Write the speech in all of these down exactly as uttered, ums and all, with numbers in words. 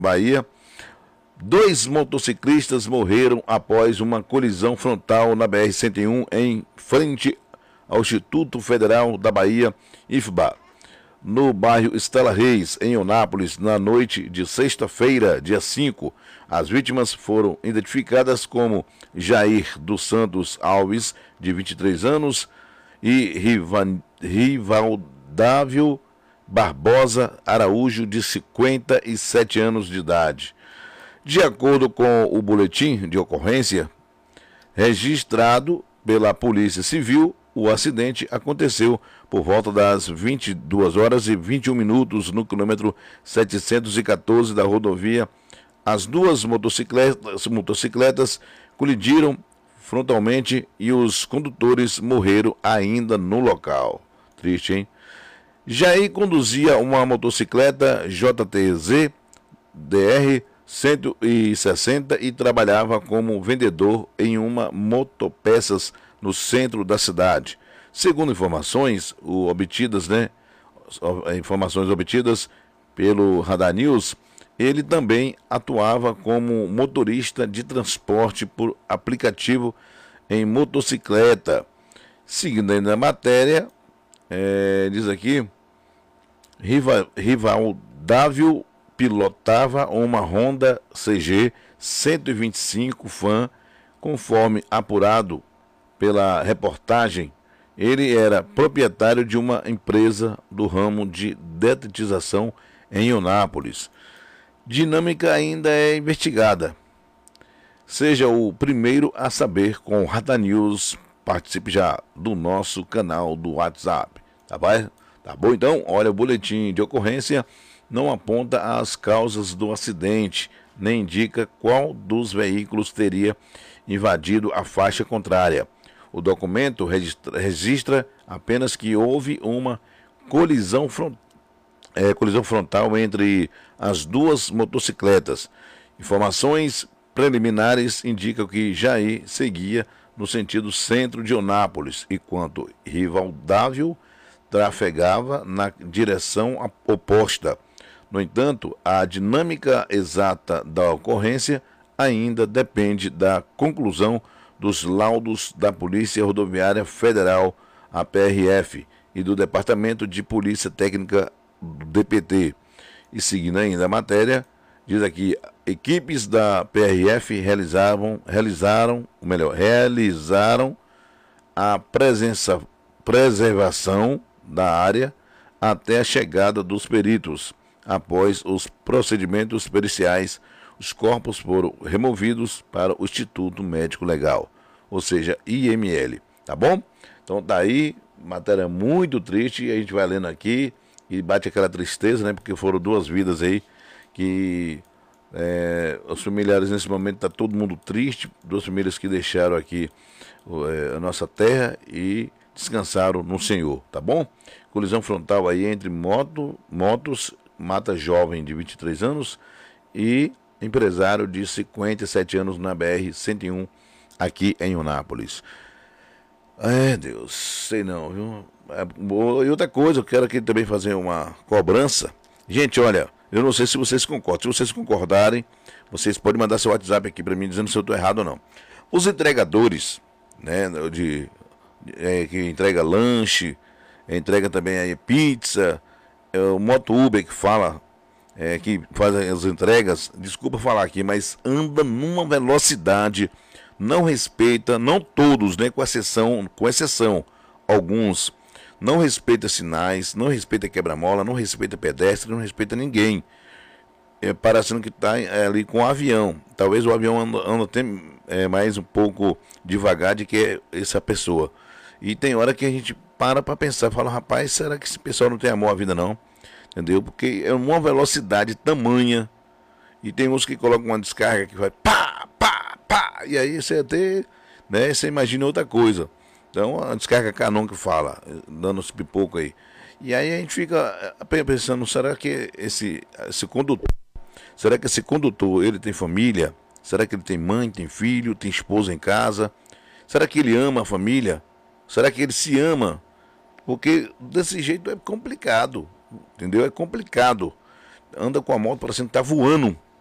Bahia. Dois motociclistas morreram após uma colisão frontal na B R cento e um em frente ao Instituto Federal da Bahia, I F B A, no bairro Estela Reis, em Eunápolis, na noite de sexta-feira, dia cinco. As vítimas foram identificadas como Jair dos Santos Alves, de vinte e três anos, e Rivan, Rivaldávio Barbosa Araújo, de cinquenta e sete anos de idade. De acordo com o boletim de ocorrência registrado pela Polícia Civil, o acidente aconteceu por volta das vinte e duas horas e vinte e um minutos no quilômetro setecentos e quatorze da rodovia. As duas motocicletas, motocicletas colidiram frontalmente e os condutores morreram ainda no local. Triste, hein? Jair conduzia uma motocicleta J T Z D R cento e sessenta e trabalhava como vendedor em uma motopeças no centro da cidade. Segundo informações o, obtidas, né, informações obtidas pelo Radar News, ele também atuava como motorista de transporte por aplicativo em motocicleta. Seguindo ainda a matéria, é, diz aqui, Rivaldávio pilotava uma Honda C G cento e vinte e cinco Fan, conforme apurado pela reportagem. Ele era proprietário de uma empresa do ramo de detetização em Eunápolis. Dinâmica ainda é investigada. Seja o primeiro a saber com o Radar News. Participe já do nosso canal do WhatsApp. Tá bom? Tá bom, então? Olha, o boletim de ocorrência não aponta as causas do acidente, nem indica qual dos veículos teria invadido a faixa contrária. O documento registra, registra apenas que houve uma colisão, front, é, colisão frontal entre as duas motocicletas. Informações preliminares indicam que Jair seguia no sentido centro de Eunápolis, enquanto Rivaldávio trafegava na direção oposta. No entanto, a dinâmica exata da ocorrência ainda depende da conclusão dos laudos da Polícia Rodoviária Federal, a P R F, e do Departamento de Polícia Técnica do D P T. E seguindo ainda a matéria, diz aqui, equipes da P R F realizavam, realizaram, ou melhor, realizaram a presença, preservação da área até a chegada dos peritos. Após os procedimentos periciais, os corpos foram removidos para o Instituto Médico Legal, ou seja, I M L, tá bom? Então tá aí, matéria muito triste, e a gente vai lendo aqui e bate aquela tristeza, né? Porque foram duas vidas aí que é, os familiares nesse momento tá todo mundo triste, duas famílias que deixaram aqui é, a nossa terra e descansaram no Senhor, tá bom? Colisão frontal aí entre moto, motos, mata jovem de vinte e três anos e empresário de cinquenta e sete anos na B R cento e um aqui em Eunápolis. É, Deus, sei não, viu? E outra coisa, eu quero aqui também fazer uma cobrança. Gente, olha, eu não sei se vocês concordam. Se vocês concordarem, vocês podem mandar seu WhatsApp aqui para mim dizendo se eu estou errado ou não. Os entregadores, né, de, é, que entrega lanche, entrega também aí pizza, é, o Moto Uber que fala, é, que faz as entregas, desculpa falar aqui, mas anda numa velocidade, não respeita, não todos, né, com exceção, com exceção, alguns, não respeita sinais, não respeita quebra-mola, não respeita pedestre, não respeita ninguém. É, parecendo que está é, ali com o avião. Talvez o avião anda, anda até é, mais um pouco devagar de que essa pessoa. E tem hora que a gente para para pensar, fala, rapaz, será que esse pessoal não tem amor à vida não? Entendeu? Porque é uma velocidade tamanha. E tem uns que colocam uma descarga que vai pá, pá, pá. E aí você até, né, você imagina outra coisa. Então a descarga Canon que fala, dando esse pipoco aí. E aí a gente fica pensando, será que esse, esse condutor, será que esse condutor, ele tem família? Será que ele tem mãe, tem filho, tem esposa em casa? Será que ele ama a família? Será que ele se ama? Porque desse jeito é complicado, entendeu? É complicado. Anda com a moto parecendo que tá voando,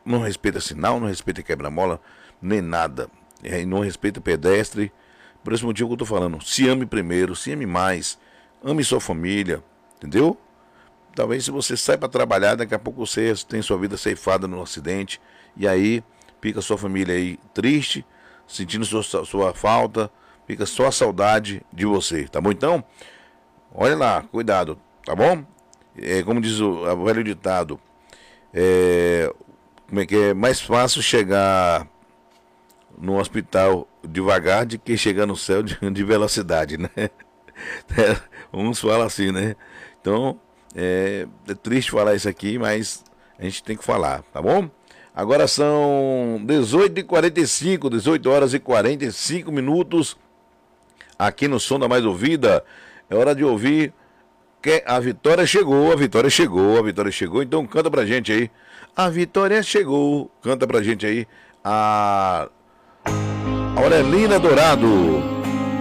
não respeita sinal, não respeita quebra-mola, nem nada. É, não respeita pedestre. Por esse motivo que eu tô falando, se ame primeiro, se ame mais, ame sua família, entendeu? Talvez se você sai para trabalhar, daqui a pouco você tem sua vida ceifada no acidente, e aí fica sua família aí triste, sentindo sua, sua falta, fica só a saudade de você, tá bom? Então, olha lá, cuidado, tá bom? É, como diz o, o velho ditado, é, como é que é mais fácil chegar no hospital devagar de que chegar no céu de, de velocidade, né? É, uns falam assim, né? Então, é, é triste falar isso aqui, mas a gente tem que falar, tá bom? Agora são dezoito e quarenta e cinco, dezoito horas e quarenta e cinco minutos aqui no Som da Mais Ouvida. É hora de ouvir que a vitória chegou, a vitória chegou, a vitória chegou. Então canta pra gente aí. A vitória chegou. Canta pra gente aí a Aurelina Dourado.